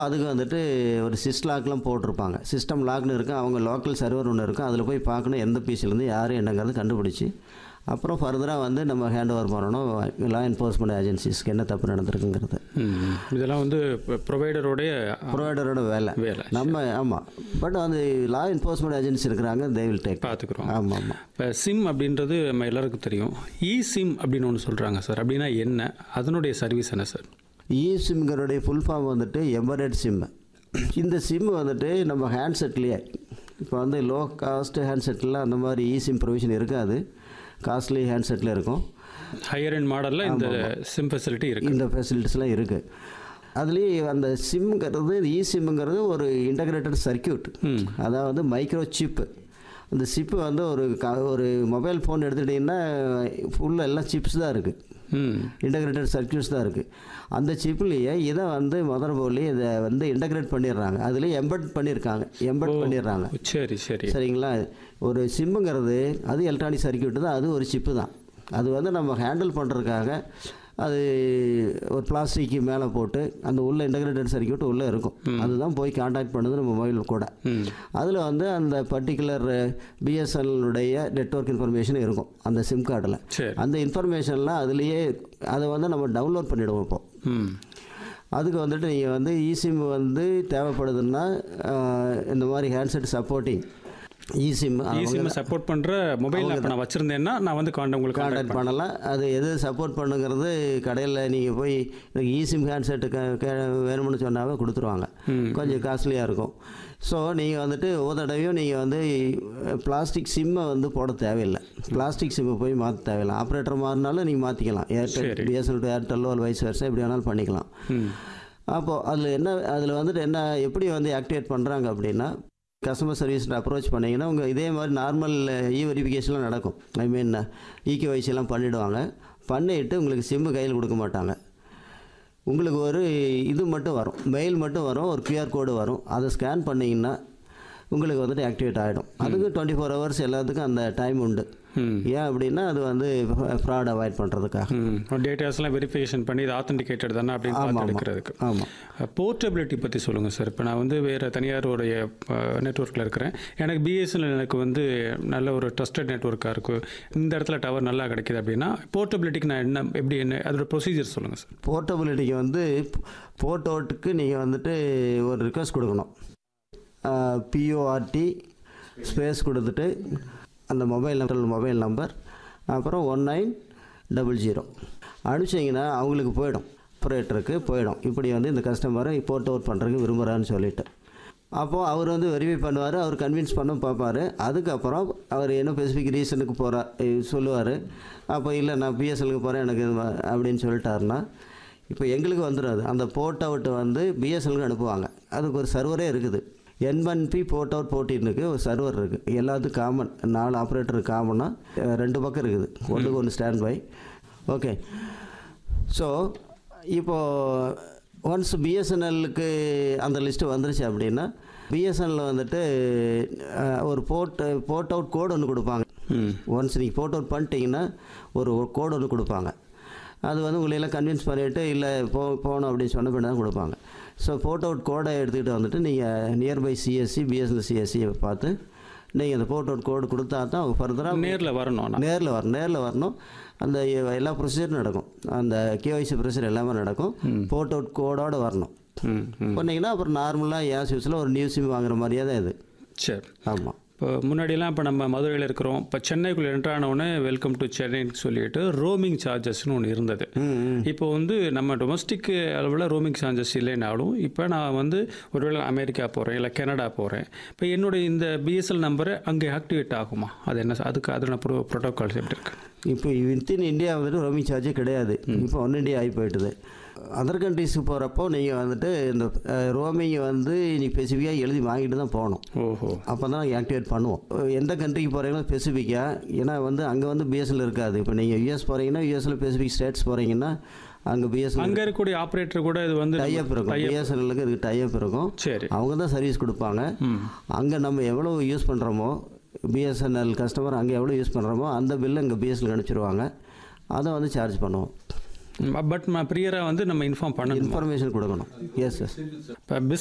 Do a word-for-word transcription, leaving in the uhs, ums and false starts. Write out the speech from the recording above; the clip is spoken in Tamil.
அதுக்கு வந்துட்டு ஒரு சிஸ் லாக்லாம் போட்டிருப்பாங்க. சிஸ்டம் லாக்னு இருக்கும். அவங்க லோக்கல் சர்வர் ஒன்று இருக்கும். அதில் போய் பார்க்கணும் எந்த பிசிலேருந்து யார் என்னங்கிறது கண்டுபிடிச்சி அப்புறம் ஃபர்தராக வந்து நம்ம ஹேண்ட் ஓவர் பண்ணணும் லா என்ஃபோர்ஸ்மெண்ட் ஏஜென்சிஸ்க்கு என்ன தப்பு நடந்திருக்குங்கிறது. இதெல்லாம் வந்து ப்ரொவைடரோடைய ப்ரொவைடரோட வேலை வேலை நம்ம. ஆமாம், பட் வந்து லா என்ஃபோர்ஸ்மெண்ட் ஏஜென்சி இருக்கிறாங்க, தே வில் டேக் பார்த்துக்குறோம். ஆமாம் ஆமாம். இப்போ சிம் அப்படின்றது நம்ம எல்லாருக்கும் தெரியும். இ சிம் அப்படின்னு ஒன்று சொல்கிறாங்க சார். அப்படின்னா என்ன, அதனுடைய சர்வீஸ் என்ன சார்? இ சிம்ங்கிறோடைய ஃபுல் ஃபார்ம் வந்துட்டு எம்பர்டட் சிம். இந்த சிம் வந்துட்டு நம்ம ஹேண்ட்செட்லேயே இப்போ வந்து லோ காஸ்ட் ஹேண்ட்செட்டில் அந்த மாதிரி இ சிம் ப்ரொவிஷன் இருக்காது. காஸ்ட்லி ஹேண்ட்செட்டில் இருக்கும். ஹையர் எண்ட் மாடலில் இந்த சிம் ஃபெசிலிட்டி இருக்குது. இந்த ஃபெசிலிட்டிஸ்லாம் இருக்குது. அதுலேயே அந்த சிம்ங்கிறது இ சிம்ங்கிறது ஒரு இன்டகிரேட்டட் சர்க்கியூட், அதாவது மைக்ரோ சிப்பு. அந்த சிப்பு வந்து ஒரு க ஒரு மொபைல் ஃபோன் எடுத்துக்கிட்டிங்கன்னா ஃபுல்லாக எல்லாம் சிப்ஸ் தான் இருக்குது, இன்டகிரேட்டட் சர்க்கியூட்ஸ் தான் இருக்குது. அந்த சிப்லேயே இதை வந்து மதர் போர்ட்லேயே இதை வந்து இன்டகிரேட் பண்ணிடுறாங்க. அதுலேயே எம்பெட் பண்ணியிருக்காங்க, எம்பெட் பண்ணிடுறாங்க. சரி சரி சரிங்களா. ஒரு சிம்முங்கிறது அது எலக்ட்ரானிக் சர்க்கியூட் தான், அது ஒரு சிப்பு தான். அது வந்து நம்ம ஹேண்டில் பண்ணுறதுக்காக அது ஒரு பிளாஸ்டிக்கு மேலே போட்டு அந்த உள்ள இன்டகிரேட்டட் சர்க்கியூட் உள்ளே இருக்கும். அதுதான் போய் கான்டாக்ட் பண்ணுது நம்ம மொபைல் கூட. அதில் வந்து அந்த பர்டிகுலர் பிஎஸ்என்எல்லுடைய நெட்வொர்க் இன்ஃபர்மேஷன் இருக்கும் அந்த சிம் கார்டில். அந்த இன்ஃபர்மேஷன்லாம் அதுலேயே அதை வந்து நம்ம டவுன்லோட் பண்ணிவிடுவோம். இப்போ அதுக்கு வந்துட்டு நீங்கள் வந்து இ சிம் வந்து தேவைப்படுதுன்னா இந்த மாதிரி handset supporting eSIM eSIM support பண்ணுற மொபைல் இப்போ நான் வச்சுருந்தேன்னா நான் வந்து காண்ட உங்களுக்கு கான்டாக்ட் பண்ணலாம். அது எது சப்போர்ட் பண்ணுங்கிறது கடையில் நீங்கள் போய் எனக்கு இசிம் ஹேண்ட்செட்டு கே வேணும்னு சொன்னாவே கொடுத்துருவாங்க. கொஞ்சம் காஸ்ட்லியாக இருக்கும். ஸோ நீங்கள் வந்துட்டு ஒவ்வொரு தடவையும் நீங்கள் வந்து பிளாஸ்டிக் சிம்மை வந்து போட தேவையில்லை. பிளாஸ்டிக் சிம்மை போய் மாற்ற தேவையில்லை. ஆப்ரேட்டர் மாறினாலும் நீங்கள் மாற்றிக்கலாம். ஏர்டெல் பிஎஸ்என்எல் டு ஏர்டெல்லோ அல்ல வைஸ் வெர்சா எப்படி வேணாலும் பண்ணிக்கலாம். அப்போது அதில் என்ன அதில் வந்துட்டு என்ன எப்படி வந்து ஆக்டிவேட் பண்ணுறாங்க அப்படின்னா, கஸ்டமர் சர்வீஸில் அப்ரோச் பண்ணிங்கன்னா உங்கள் இதே மாதிரி நார்மல் இ வெரிஃபிகேஷன்லாம் நடக்கும். ஐ மீன் இகேஒய்சிலாம் பண்ணிவிடுவாங்க. பண்ணிவிட்டு உங்களுக்கு சிம்மு கையில் கொடுக்க மாட்டாங்க. உங்களுக்கு ஒரு இது மட்டும் வரும், மெயில் மட்டும் வரும், ஒரு கியூஆர் கோடு வரும். அதை ஸ்கேன் பண்ணிங்கன்னா உங்களுக்கு வந்துட்டு ஆக்டிவேட் ஆகிடும். அதுக்கு டுவெண்ட்டி ஃபோர் ஹவர்ஸ் எல்லாத்துக்கும் அந்த டைம் உண்டு. ஏன் அப்படின்னா அது வந்து ஃப்ராட் அவாய்ட் பண்ணுறதுக்காக. டேட்டாஸ்லாம் வெரிஃபிகேஷன் பண்ணி இது ஆத்தென்டிகேட்டட் தானே அப்படின்னு பார்த்து எடுக்கிறதுக்கு. ஆமாம். போர்ட்டபிலிட்டி பற்றி சொல்லுங்கள் சார். இப்போ நான் வந்து வேறு தனியாருடைய நெட்ஒர்க்கில் இருக்கிறேன். எனக்கு பிஎஸ்என்எல் எனக்கு வந்து நல்ல ஒரு ட்ரஸ்டட் நெட்ஒர்க்காக இருக்கும், இந்த இடத்துல டவர் நல்லா கிடைக்கிது அப்படின்னா போர்ட்டபிலிட்டிக்கு நான் என்ன எப்படி என்ன அதோட ப்ரொசீஜர் சொல்லுங்கள் சார். போர்ட்டபிலிட்டிக்கு வந்து போர்ட் அவுட்டுக்கு நீங்கள் வந்துட்டு ஒரு ரிக்வஸ்ட் கொடுக்கணும். பிஓஆர்டி ஸ்பேஸ் கொடுத்துட்டு அந்த மொபைல் நம்பர் மொபைல் நம்பர் அப்புறம் ஒன் நைன் டபுள் ஜீரோ அனுப்பிச்சிங்கன்னா அவங்களுக்கு போயிடும், ஆப்ரேட்டருக்கு போயிடும். இப்படி வந்து இந்த கஸ்டமரை போர்ட் அவுட் பண்ணுறதுக்கு விரும்புகிறான்னு சொல்லிவிட்டு அப்போது அவர் வந்து வெரிஃபை பண்ணுவார். அவர் கன்வின்ஸ் பண்ண பார்ப்பார். அதுக்கப்புறம் அவர் என்ன ஸ்பெசிஃபிக் ரீசனுக்கு போகிறார் சொல்லுவார். அப்போ இல்லை நான் பிஎஸ்எல்லுக்கு போகிறேன் எனக்கு அப்படின்னு சொல்லிட்டாருன்னா இப்போ எங்களுக்கு வந்துடும். அந்த போர்ட் அவுட்டு வந்து பிஎஸ்எல்லுக்கு அனுப்புவாங்க. அதுக்கு ஒரு சர்வரே இருக்குது. என் ஒன் பி போர்ட் அவுட் போட்டின்னுக்கு ஒரு சர்வர் இருக்குது. எல்லாத்துக்கும் காமன், நாலு ஆப்ரேட்டருக்கு காமனாக ரெண்டு பக்கம் இருக்குது. ஒன்றுக்கு ஒன்று ஸ்டாண்ட் பை. ஓகே. ஸோ இப்போது ஒன்ஸ் பிஎஸ்என்எல்லுக்கு அந்த லிஸ்ட்டு வந்துருச்சு அப்படின்னா பிஎஸ்என்எல் வந்துட்டு ஒரு போர்ட் போர்ட் அவுட் கோடு ஒன்று கொடுப்பாங்க. ஒன்ஸ் நீங்கள் போர்ட் அவுட் பண்ணிட்டீங்கன்னா ஒரு கோடு ஒன்று கொடுப்பாங்க. அது வந்து உங்களையெல்லாம் கன்வின்ஸ் பண்ணிவிட்டு இல்லை போ போகணும் அப்படின்னு சொன்ன பின்னாடி தான் கொடுப்பாங்க. ஸோ போர்ட் அவுட் கோடை எடுத்துக்கிட்டு வந்துட்டு நீங்கள் நியர்பை சிஎஸ்சி பிஎஸ்என்எல் சிஎஸ்சியை பார்த்து நீங்கள் அந்த போர்ட் அவுட் கோடு கொடுத்தா தான் அவங்க ஃபர்தராக நேரில் வரணும். நேரில் வரணும் நேரில் வரணும் அந்த எல்லா ப்ரொசீஜரும் நடக்கும். அந்த கேஒய்சி ப்ரொசீஜர் எல்லாமே நடக்கும். போர்ட் அவுட் கோடோடு வரணும். பண்ணிங்கன்னா அப்புறம் நார்மலாக ஏஸ் யூஸில் ஒரு நியூ சிம் வாங்குற மாதிரியே தான் இது. சரி. ஆமாம். இப்போ முன்னாடியெல்லாம் இப்போ நம்ம மதுரையில் இருக்கிறோம். இப்போ சென்னைக்குள்ளே என்ட்ரானவுடனே வெல்கம் டு சென்னைன்னு சொல்லிட்டு ரோமிங் சார்ஜஸ்னு ஒன்று இருந்தது. இப்போ வந்து நம்ம டொமஸ்டிக் அளவில் ரோமிங் சார்ஜஸ் இல்லைனாலும் இப்போ நான் வந்து ஒருவேளை அமெரிக்கா போகிறேன் இல்லை கனடா போகிறேன், இப்போ என்னுடைய இந்த பிஎஸ்எல் நம்பரை அங்கே ஆக்டிவேட் ஆகுமா? அது என்ன அதுக்கு அதில் ப்ரோ ப்ரோட்டோகால்ஸ் எப்படி இருக்குது? இப்போ வித்தின் இந்தியா வந்துட்டு ரோமிங் சார்ஜே கிடையாது. இப்போ ஒன் இண்டியா ஆகி போயிட்டுது. அதர் கண்ட்ரிஸுக்கு போகிறப்போ நீங்கள் வந்துட்டு இந்த ரோமிங்கை வந்து நீங்கள் ஸ்பெசிஃபிக்காக எழுதி வாங்கிட்டு தான் போகணும். ஓஹோ. அப்போ தான் ஆக்டிவேட் பண்ணுவோம். எந்த கண்ட்ரிக்கு போகிறீங்களோ ஸ்பெசிஃபிக்காக, ஏன்னா வந்து அங்கே வந்து பிஎஸ்எல் இருக்காது. இப்போ நீங்கள் யூஎஸ் போகிறீங்கன்னா யூஎஸ்எல் ஸ்பெசிஃபிக் ஸ்டேட்ஸ் போகிறீங்கன்னா அங்கே பிஎஸ்எல் அங்கே இருக்கக்கூடிய ஆப்ரேட்டர் கூட இது வந்து டைப் இருக்கும். பிஎஸ்என்எல்லுக்கு இதுக்கு டைப் இருக்கும். சரி. அவங்க தான் சர்வீஸ் கொடுப்பாங்க. அங்கே நம்ம எவ்வளோ யூஸ் பண்ணுறோமோ பிஎஸ்என்எல் கஸ்டமர் அங்கே எவ்வளோ யூஸ் பண்ணுறோமோ அந்த பில்லு அங்கே பிஎஸ்எல் அனுப்பிச்சிடுவாங்க. அதை வந்து சார்ஜ் பண்ணுவோம். பட் ப்ரியராக வந்து நம்ம இன்ஃபார்ம் பண்ணணும். இன்ஃபர்மேஷன் கொடுக்கணும். எஸ் எஸ் இப்போ